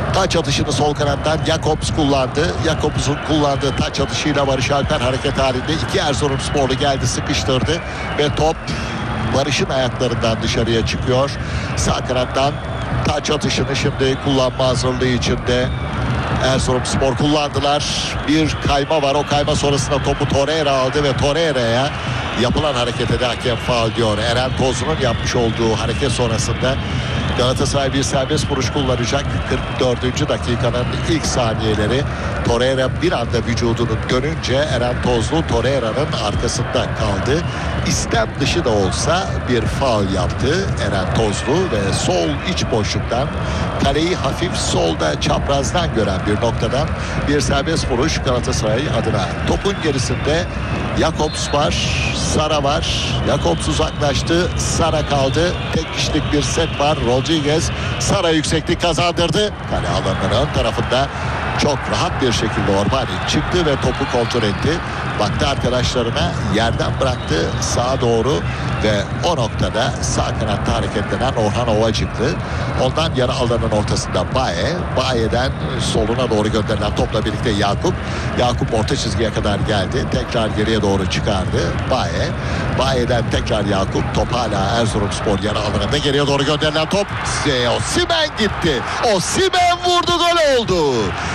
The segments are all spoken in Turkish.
Taç atışını sol kanattan Jakobs kullandı. Jakobs'un kullandığı taç atışıyla Barış Alper hareket halinde. 2 Erzurumsporlu geldi, sıkıştırdı ve top Barış'ın ayaklarından dışarıya çıkıyor. Sağ kanattan taç atışını şimdi kullanma hazırlığı içinde Erzurumspor kullandılar. Bir kayma var. O kayma sonrasında topu Torreira aldı ve Torreira'ya yapılan harekete de hakem faul diyor. Eren Tozlu'nun yapmış olduğu hareket sonrasında Galatasaray bir serbest vuruş kullanacak. 44. dakikanın ilk saniyeleri. Torreira bir anda vücudunu dönünce Eren Tozlu Torreira'nın arkasında kaldı. İstem dışı da olsa bir faul yaptı Eren Tozlu ve sol iç boşluktan kaleyi hafif solda çaprazdan gören bir noktadan bir serbest vuruş Galatasaray adına. Topun gerisinde Jakobs var, Sara var. Jakobs uzaklaştı, Sara kaldı. Tek kişilik bir set var. Rodriguez Sara yükseklik kazandırdı. Kale alanının ön tarafında çok rahat bir şekilde Orbani çıktı ve topu kontrol etti. Baktı arkadaşlarına, yerden bıraktı sağa doğru ve o noktada sağ kanatta hareketlenen Orhan Ova çıktı. Ondan yarı alanın ortasında Baye. Baye'den soluna doğru gönderilen topla birlikte Yakup. Yakup orta çizgiye kadar geldi. Tekrar geriye doğru çıkardı Baye. Baye'den tekrar Yakup. Top hala Erzurumspor yarı alanında. Geriye doğru gönderilen top. Osimhen gitti. Osimhen vurdu, gol oldu.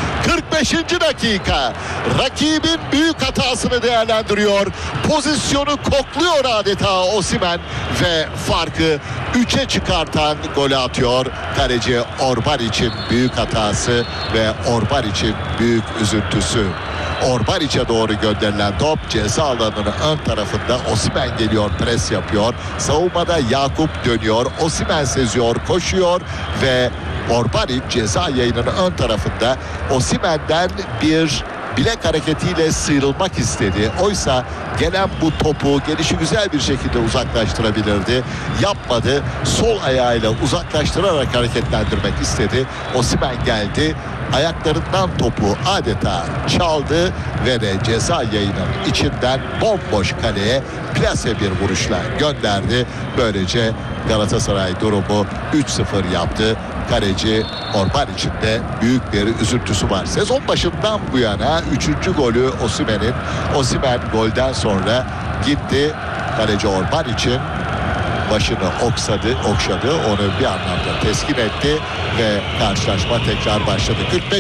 45. dakika. Rakibin büyük hatasını değerlendiriyor. Pozisyonu kokluyor adeta Osimhen ve farkı 3'e çıkartan golü atıyor. Kaleci Orban için büyük hatası ve Orban için büyük üzüntüsü. Orbaric'e doğru gönderilen top ceza alanının ön tarafında. Osimhen geliyor, pres yapıyor. Savunmada Yakup dönüyor. Osimhen seziyor, koşuyor ve Orbaric ceza yayının ön tarafında Osimhen'den bir bilek hareketiyle sıyrılmak istedi. Oysa gelen bu topu gelişi güzel bir şekilde uzaklaştırabilirdi. Yapmadı. Sol ayağıyla uzaklaştırarak hareketlendirmek istedi. Osimhen geldi. Ayaklarından topu adeta çaldı ve de ceza yayının içinden bomboş kaleye plase bir vuruşla gönderdi. Böylece Galatasaray durumu 3-0 yaptı. Kaleci Orban için de büyük bir üzüntüsü var. Sezon başından bu yana 3. golü Osimhen'in. Osimhen golden sonra gitti. Kaleci Orban için başını okşadı. Onu bir anlamda teskin etti ve karşılaşma tekrar başladı.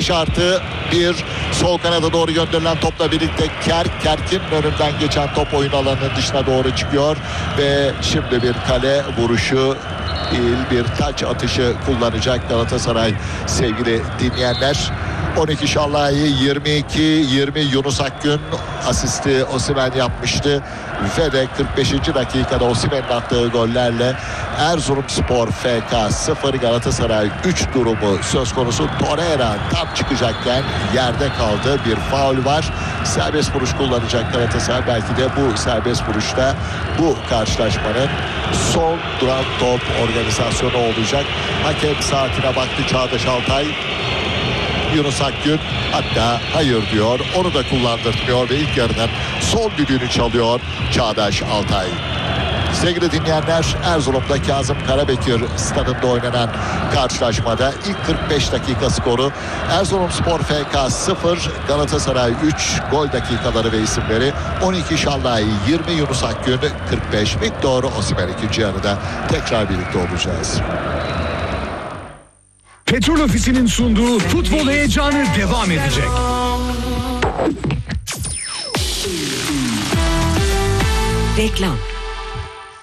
45+1 sol kanada doğru gönderilen topla birlikte Kerk'in önünden geçen top oyun alanının dışına doğru çıkıyor ve şimdi bir kale vuruşu değil, bir taç atışı kullanacak Galatasaray sevgili dinleyenler. 12 Şallahi, 20 Yunus Akgün, asisti Osimhen yapmıştı ve de 45. dakikada Osimhen'in attığı gollerle Erzurumspor FK 0 Galatasaray 3 durumu söz konusu. Torreira tam çıkacakken yerde kaldı, bir faul var. Serbest vuruş kullanacak Galatasaray. Belki de bu serbest vuruşta bu karşılaşmanın son duran top organizasyonu olacak. Hakem saatine baktı Çağdaş Altay. Yunus Akgün hatta hayır diyor, onu da kullandırmıyor ve ilk yarıdan son düdüğünü çalıyor Çağdaş Altay. Sevgili dinleyenler, Erzurum'da Kazım Karabekir stadında oynanan karşılaşmada ilk 45 dakika skoru Erzurumspor FK 0 Galatasaray 3. Gol dakikaları ve isimleri 12 Şallahi, 20 Yunus Akgün, 45 Victor Osimhen. İkinci yarıda tekrar birlikte olacağız. Petrol Ofisi'nin sunduğu futbol heyecanı devam edecek. Reklam.